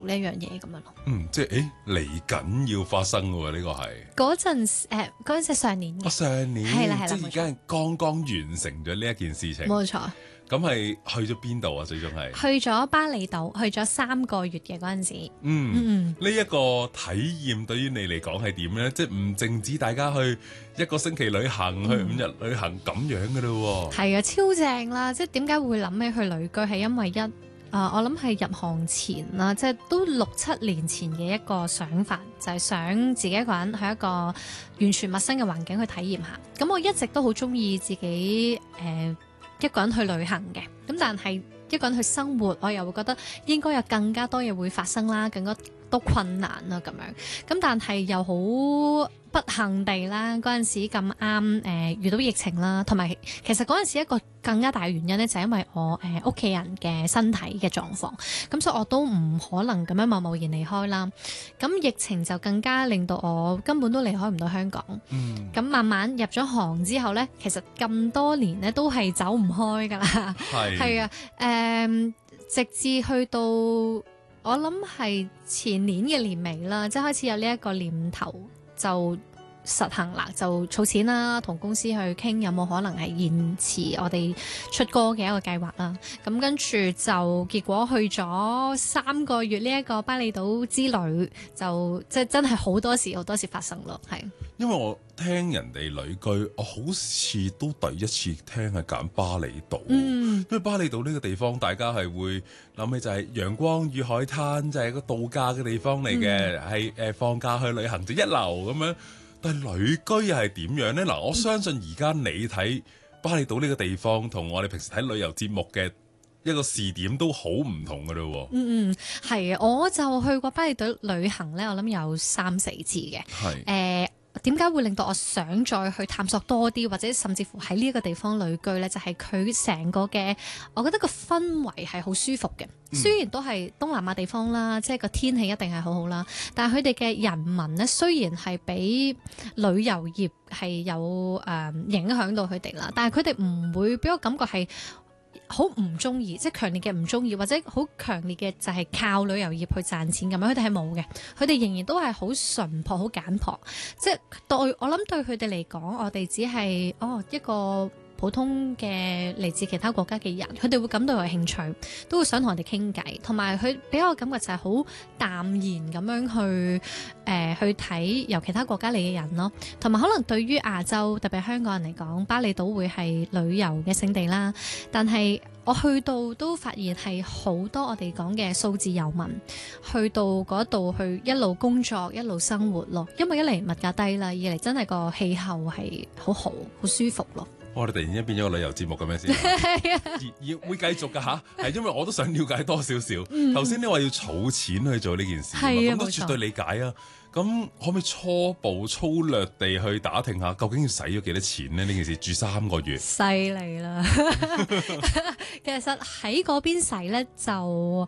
呢一樣嘢咁樣咯。 即係嚟緊要發生喎，呢個係嗰陣時上年嘅， 上年係啦， 即係而家係剛剛完成咗呢一件事情。 冇錯。 咁係去咗邊度啊？最終係去咗巴厘島，去咗3個月嘅嗰陣時。 呢一個體驗對於你嚟講係點咧？即係唔淨止大家去1個星期旅行，去5日旅行咁樣嘅咯喎。 係啊，超正啦！即係點解會諗起去旅居，係因為我諗係入行前啦，即係都6-7年前嘅一個想法，就係想自己一個人去一個完全陌生嘅環境去體驗下。咁我一直都好中意自己一個人去旅行嘅，咁但係一個人去生活，我又會覺得應該有更加多嘢會發生啦，更加多困難啦咁樣。咁但係又好不幸地啦，嗰陣時咁啱遇到疫情啦，同埋其實嗰陣時一個更加大嘅原因咧，就係因為我屋企人嘅身體嘅狀況，咁所以我都唔可能咁樣貿貿然離開啦。咁疫情就更加令到我根本都離開唔到香港。咁慢慢入咗行之後咧，其實咁多年咧都係走唔開㗎啦。係啊，直至去到我諗係前年嘅年尾啦，即係開始有呢一個念頭就實行啦，就儲錢啦，同公司去傾有冇可能係延遲我哋出歌嘅一個計劃啦。咁跟住就結果去咗3個月呢一個巴厘島之旅，就即係真係好多事發生咯。係因為我聽人哋旅居，我好似都第一次聽係揀巴厘島。因為巴厘島呢個地方，大家係會諗起就係陽光與海灘，就係個度假嘅地方嚟嘅，係放假去旅行就一流咁樣。但係旅居又係點樣呢？嗱，我相信而家你睇巴厘島呢個地方，同我哋平時睇旅遊節目嘅一個視點都好唔同噶咯。 係啊，我就去過巴厘島旅行呢，我諗有3-4次嘅。係點解會令到我想再去探索多啲，或者甚至乎喺呢一個地方旅居呢？就係佢成個嘅，我覺得個氛圍係好舒服嘅。雖然都係東南亞地方啦，即係個天氣一定係好好啦，但係佢哋嘅人民呢，雖然係俾旅遊業係有影響到佢哋啦，但係佢哋唔會俾我感覺係好唔中意，即係強烈嘅唔中意，或者好強烈嘅就係靠旅遊業去賺錢咁樣，佢哋係冇嘅，佢哋仍然都係好淳樸、好簡樸，即係我諗對佢哋嚟講，我哋只係一個普通嘅嚟自其他國家嘅人，佢哋會感到有興趣，都會想同我哋傾偈，同埋佢俾我感覺就係好淡然咁樣去睇由其他國家嚟嘅人咯，同埋可能對於亞洲特別係香港人嚟講，巴厘島會係旅遊嘅勝地啦，但係我去到都發現係好多我哋講嘅數字遊民，去到嗰度去一路工作一路生活咯，因為一嚟物價低啦，二嚟真係個氣候係好舒服咯。 我哋突然間變咗個旅遊節目咁樣先，會繼續㗎吓，係因為我都想了解多少少。頭先你話要儲錢去做呢件事，咁都絕對理解啊。咁可唔可以初步粗略地去打聽下，究竟要使咗幾多錢呢？呢件事住3個月， 犀利啦！其實喺嗰邊使咧就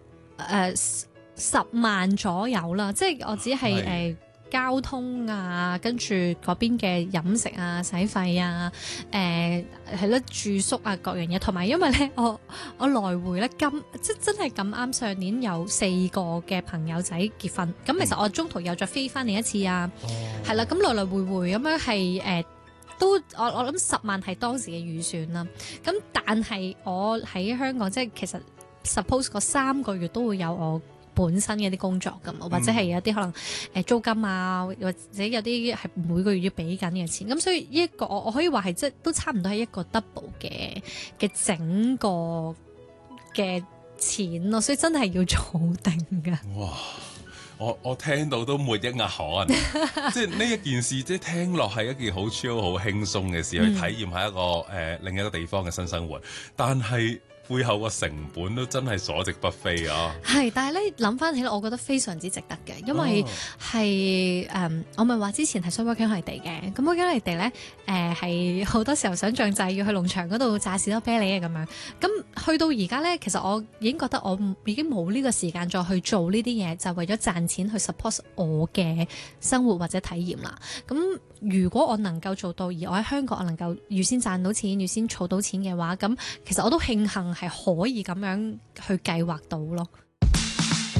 10萬左右啦，即係我只係交通啊，跟住嗰邊嘅飲食啊、使費啊、係咯住宿啊各樣嘢，同埋因為咧我來回咧即真係咁啱上年有4個嘅朋友仔結婚，咁其實我中途又再飛翻嚟一次啊，係啦，咁來來回回咁樣係都我諗10萬係當時嘅預算啦，咁但係我喺香港即係其實 suppose 嗰3個月都會有我本身嘅啲工作㗎嘛，或者係有啲可能租金啊，或者有啲係每個月要俾緊嘅錢，咁所以一個我可以話係即係都差唔多係一個 double 嘅整個嘅錢咯，所以真係要儲定㗎。 哇！我聽到都沒一額汗，即係呢一件事，即係聽落係一件好 chill、好輕鬆嘅事，去體驗下一個另一個地方嘅新生活，但係背後個成本都真係所值不菲啊！係， 但係咧諗翻起咧，我覺得非常之值得嘅，因為係我咪話之前係想 working holiday嘅，咁 working holiday咧係好多時候想像就係要去農場嗰度榨士多啤梨啊咁樣，咁去到而家咧，其實我已經覺得我已經冇呢個時間再去做呢啲嘢，就係為咗賺錢去 support 我嘅生活或者體驗啦。咁如果我能夠做到，而我喺香港我能夠預先賺到錢、預先儲到錢嘅話，咁其實我都慶幸係可以咁樣去計劃到咯。